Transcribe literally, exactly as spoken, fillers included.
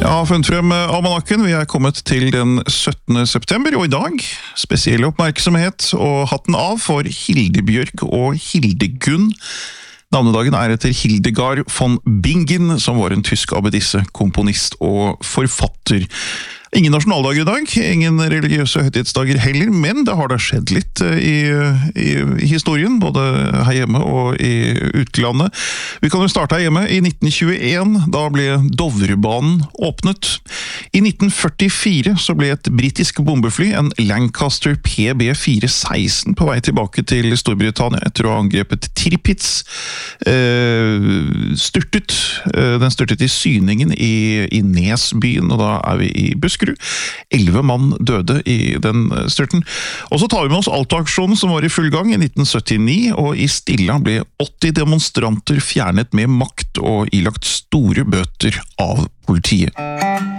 Jeg har funnet frem almanakken. Vi er kommet til den syttende september, og i dag spesiell oppmerksomhet og hatten av for Hildebjørg og Hildegunn. Navnedagen er etter Hildegard von Bingen, som var en tysk abbedisse, komponist og forfatter. Ingen nasjonaldager i dag, ingen religiøse høytidsdager heller, men det har da skjedd litt i, i, i historien, både her hjemme og i utlandet. Vi kan jo starte her hjemme. I nitten tjueen, da ble Dovrebanen åpnet. I nitten førtifire så ble et britisk bombefly, en Lancaster P B fire seksten, på vei tilbake til Storbritannia etter å ha angrepet Tirpitz, styrtet. Den styrtet i syningen i, i Nesbyen, og da er vi i Buskerud. Elleve mann døde i den styrten. Og så tar vi med oss Alta-aksjonen som var i full gang i nitten syttini, og i Stilla ble åtti demonstranter fjernet med makt og ilagt store bøter av politiet.